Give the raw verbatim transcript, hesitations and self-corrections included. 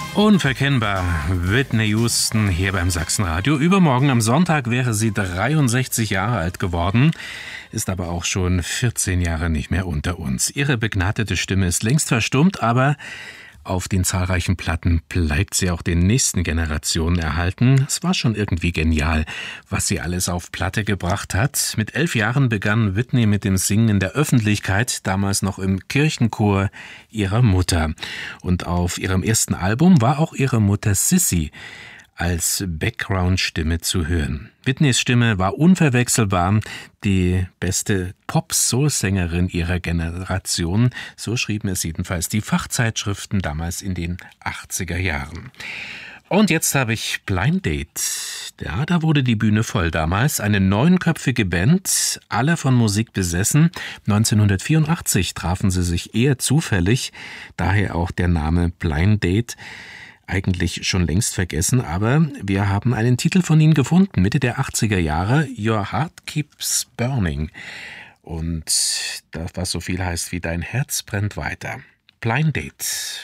Unverkennbar, Whitney Houston hier beim Sachsenradio. Übermorgen am Sonntag wäre sie dreiundsechzig Jahre alt geworden, ist aber auch schon vierzehn Jahre nicht mehr unter uns. Ihre begnadete Stimme ist längst verstummt, aber auf den zahlreichen Platten bleibt sie auch den nächsten Generationen erhalten. Es war schon irgendwie genial, was sie alles auf Platte gebracht hat. Mit elf Jahren begann Whitney mit dem Singen in der Öffentlichkeit, damals noch im Kirchenchor ihrer Mutter. Und auf ihrem ersten Album war auch ihre Mutter Sissy als Background-Stimme zu hören. Whitneys Stimme war unverwechselbar, die beste Pop-Soul-Sängerin ihrer Generation, so schrieben es jedenfalls die Fachzeitschriften damals in den achtziger Jahren. Und jetzt habe ich Blind Date. Ja, da wurde die Bühne voll damals. Eine neunköpfige Band, alle von Musik besessen. neunzehnhundertvierundachtzig trafen sie sich eher zufällig, daher auch der Name Blind Date. Eigentlich schon längst vergessen, aber wir haben einen Titel von ihnen gefunden, Mitte der achtziger Jahre, Your Heart Keeps Burning. Und das, was so viel heißt wie Dein Herz brennt weiter. Blind Date.